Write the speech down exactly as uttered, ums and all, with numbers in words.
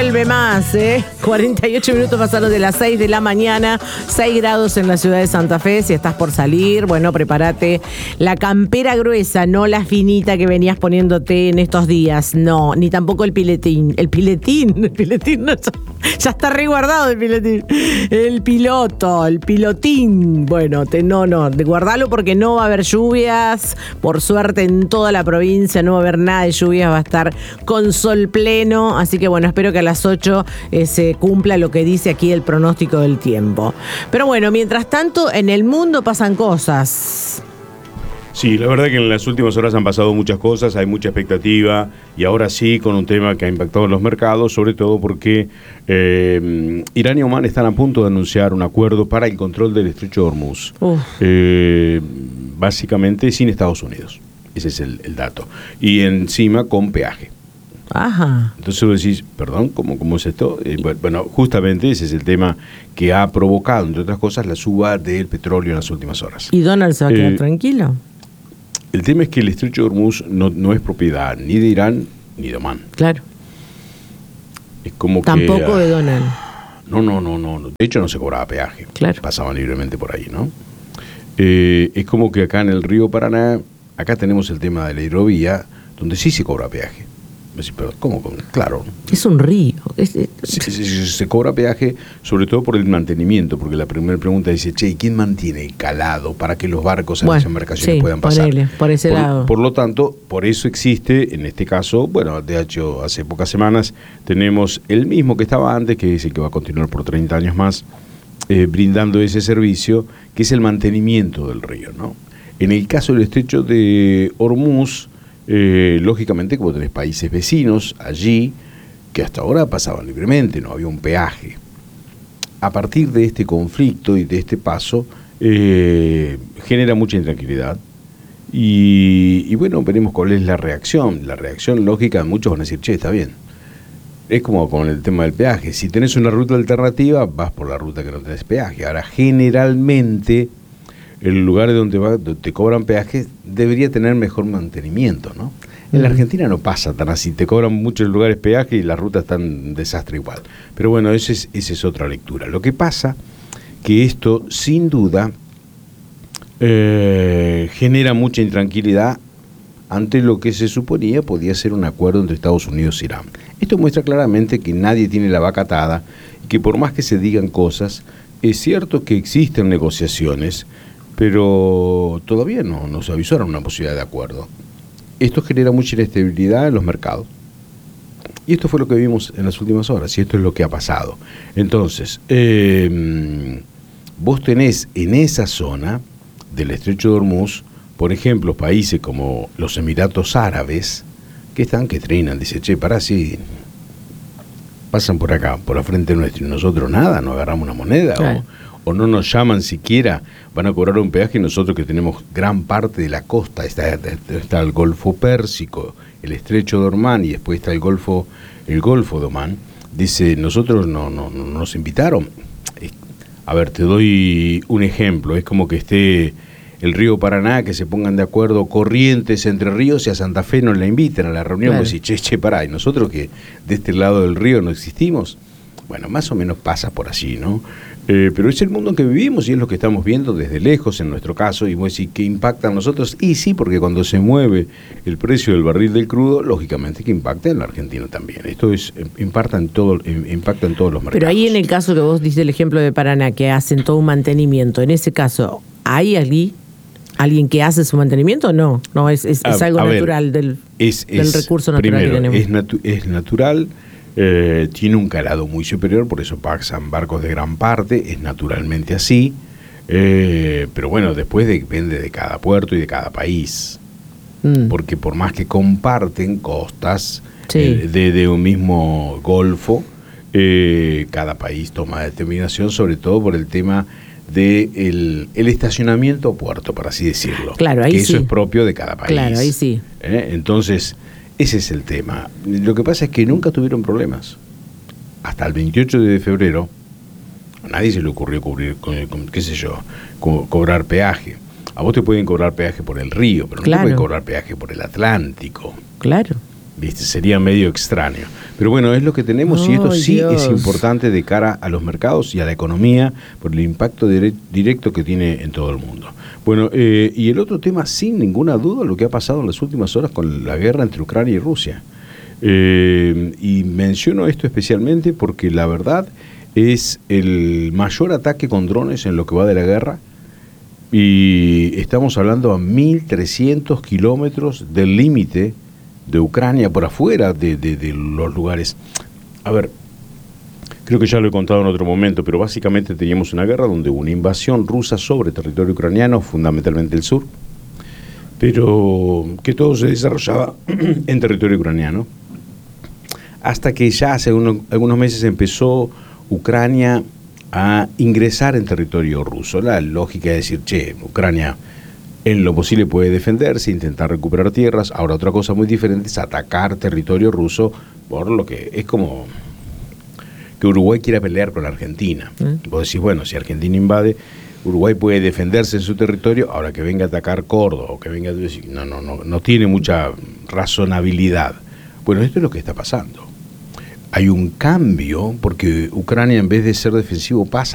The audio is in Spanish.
vuelve más, ¿eh? cuarenta y ocho minutos pasaron de las seis de la mañana, seis grados en la ciudad de Santa Fe. Si estás por salir, bueno, prepárate la campera gruesa, no la finita que venías poniéndote en estos días, no, ni tampoco el piletín. El piletín, el piletín, no, ya está resguardado el piletín. El piloto, el pilotín, bueno, te, no, no, guardalo porque no va a haber lluvias, por suerte en toda la provincia no va a haber nada de lluvias, va a estar con sol pleno, así que bueno, espero que a las ocho eh, se cumpla lo que dice aquí el pronóstico del tiempo. Pero bueno, mientras tanto, en el mundo pasan cosas. Sí, la verdad que en las últimas horas han pasado muchas cosas, hay mucha expectativa y ahora sí con un tema que ha impactado en los mercados, sobre todo porque eh, Irán y Omán están a punto de anunciar un acuerdo para el control del estrecho de Hormuz, eh, básicamente sin Estados Unidos, ese es el, el dato, y encima con peaje. Ajá. Entonces vos decís, perdón, ¿cómo, cómo es esto? Eh, bueno, justamente ese es el tema que ha provocado, entre otras cosas, la suba del petróleo en las últimas horas. ¿Y Donald se va a quedar eh, tranquilo? El tema es que el estrecho de Hormuz no, no es propiedad ni de Irán ni de Omán. Claro. Es como Tampoco que... Tampoco de Donald. No, no, no, no. De hecho no se cobraba peaje. Claro. Pasaban libremente por ahí, ¿no? Eh, es como que acá en el río Paraná, acá tenemos el tema de la hidrovía, donde sí se cobra peaje. Pero ¿cómo? Claro. Es un río. Es, es... Se, se, se cobra peaje sobre todo por el mantenimiento, porque la primera pregunta dice, che, ¿y quién mantiene el calado para que los barcos en bueno, las embarcaciones sí, puedan pasar? Ponele, por ese por, lado. Por lo tanto, por eso existe, en este caso, bueno, de hecho, hace pocas semanas tenemos el mismo que estaba antes, que dice que va a continuar por treinta años más, eh, brindando ese servicio, que es el mantenimiento del río, ¿no? En el caso del estrecho de Hormuz, Eh, lógicamente, como tenés países vecinos allí, que hasta ahora pasaban libremente, no había un peaje. A partir de este conflicto y de este paso, eh, genera mucha intranquilidad. Y, y bueno, veremos cuál es la reacción. La reacción lógica, muchos van a decir, che, está bien. Es como con el tema del peaje. Si tenés una ruta alternativa, vas por la ruta que no tenés peaje. Ahora, generalmente, el lugar donde, va, donde te cobran peaje debería tener mejor mantenimiento, ¿no? En la Argentina no pasa tan así, te cobran muchos lugares peaje y las rutas están un desastre igual. Pero bueno, esa es, esa es otra lectura. Lo que pasa que esto, sin duda, eh, genera mucha intranquilidad ante lo que se suponía podía ser un acuerdo entre Estados Unidos e Irán. Esto muestra claramente que nadie tiene la vaca atada y que por más que se digan cosas, es cierto que existen negociaciones, pero todavía no nos avisaron una posibilidad de acuerdo. Esto genera mucha inestabilidad en los mercados. Y esto fue lo que vimos en las últimas horas, y esto es lo que ha pasado. Entonces, eh, vos tenés en esa zona del estrecho de Hormuz, por ejemplo, países como los Emiratos Árabes, que están, que trinan, dice, che, pará, sí, pasan por acá, por la frente nuestra, y nosotros nada, no agarramos una moneda, claro. o... o no nos llaman siquiera, van a cobrar un peaje, nosotros que tenemos gran parte de la costa, está, está el Golfo Pérsico, el Estrecho de Omán y después está el Golfo, el Golfo de Omán, dice, nosotros no, no, no nos invitaron. A ver, te doy un ejemplo, es como que esté el río Paraná, que se pongan de acuerdo Corrientes, Entre Ríos, y a Santa Fe nos la inviten a la reunión, claro. Pues y che, che, pará, y nosotros que de este lado del río no existimos, bueno, más o menos pasa por allí, ¿no? Eh, pero es el mundo en que vivimos y es lo que estamos viendo desde lejos en nuestro caso. Y vos decís, ¿qué impacta a nosotros? Y sí, porque cuando se mueve el precio del barril del crudo, lógicamente que impacta en la Argentina también. Esto es impacta en, todo, impacta en todos los mercados. Pero ahí en el caso que vos dices el ejemplo de Paraná, que hacen todo un mantenimiento, en ese caso, ¿hay allí alguien que hace su mantenimiento o no? No, es, es, es a, algo a natural ver, del, es, del es, recurso natural primero, que tenemos. Es, natu- es natural. Eh, tiene un calado muy superior, por eso pasan barcos de gran parte, es naturalmente así, eh, pero bueno, después depende de cada puerto y de cada país, mm. porque por más que comparten costas sí. eh, de, de un mismo golfo, eh, cada país toma determinación, sobre todo por el tema de el, el estacionamiento a puerto, por así decirlo, claro, ahí que sí. eso es propio de cada país. Claro, ahí sí. ¿Eh? Entonces, ese es el tema. Lo que pasa es que nunca tuvieron problemas. Hasta el veintiocho de febrero, a nadie se le ocurrió cubrir, con, con, qué sé yo, co- cobrar peaje. A vos te pueden cobrar peaje por el río, pero no claro. te pueden cobrar peaje por el Atlántico. Claro. ¿Viste? Sería medio extraño. Pero bueno, es lo que tenemos y esto Ay, sí Dios. es importante de cara a los mercados y a la economía por el impacto dire- directo que tiene en todo el mundo. Bueno, eh, y el otro tema, sin ninguna duda, lo que ha pasado en las últimas horas con la guerra entre Ucrania y Rusia. Eh, y menciono esto especialmente porque la verdad es el mayor ataque con drones en lo que va de la guerra. Y estamos hablando a mil trescientos kilómetros del límite de Ucrania, por afuera de, de, de los lugares. A ver, creo que ya lo he contado en otro momento, pero básicamente teníamos una guerra donde hubo una invasión rusa sobre territorio ucraniano, fundamentalmente el sur, pero que todo se desarrollaba en territorio ucraniano, hasta que ya hace uno, algunos meses empezó Ucrania a ingresar en territorio ruso. La lógica es decir, che, Ucrania en lo posible puede defenderse, intentar recuperar tierras. Ahora otra cosa muy diferente es atacar territorio ruso, por lo que es como que Uruguay quiera pelear con la Argentina. ¿Mm? Vos decís, bueno, si Argentina invade, Uruguay puede defenderse en su territorio, ahora que venga a atacar Córdoba, o que venga a decir, no, no, no, no tiene mucha razonabilidad. Bueno, esto es lo que está pasando. Hay un cambio, porque Ucrania en vez de ser defensivo pasa